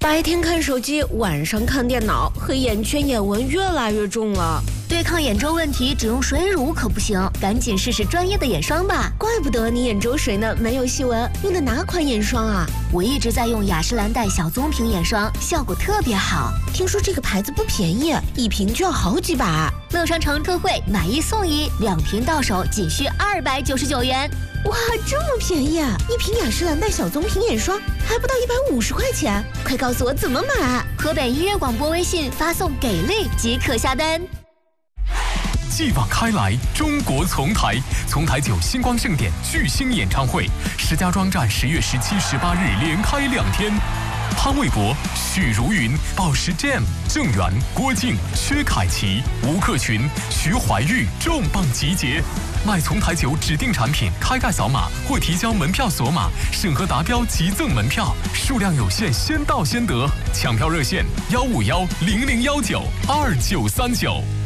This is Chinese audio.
白天看手机，晚上看电脑，黑眼圈、眼纹越来越重了。 对抗眼周问题，只用水乳可不行，赶紧试试专业的眼霜吧。 怪不得你眼周水呢没有细纹，用的哪款眼霜啊？ 我一直在用雅诗兰黛小棕瓶眼霜，效果特别好。 听说这个牌子不便宜，一瓶就要好几百。 乐商城特惠，买1送1，2瓶到手仅需299元。 哇，这么便宜啊！一瓶雅诗兰黛小棕瓶眼霜还不到150块钱，快告诉我怎么买！ 河北音乐广播微信发送“给力”即可下单。 继往开来，中国丛台9星光盛典巨星演唱会，石家庄站10月17、18日连开2天。潘玮柏、许茹芸、宝石 Jam、郑源、郭靖、薛凯琪、吴克群、徐怀钰重磅集结。买丛台9指定产品，开盖扫码或提交门票锁码，审核达标即赠门票，数量有限，先到先得。抢票热线：15100192939。